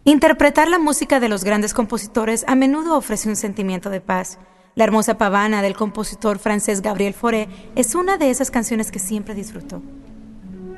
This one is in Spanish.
Interpretar la música de los grandes compositores a menudo ofrece un sentimiento de paz. La hermosa pavana del compositor francés Gabriel Fauré es una de esas canciones que siempre disfruto.